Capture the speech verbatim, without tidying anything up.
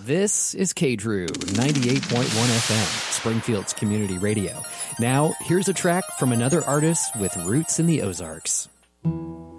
This is K Drew, ninety-eight point one F M, Springfield's community radio. Now, here's a track from another artist with roots in the Ozarks.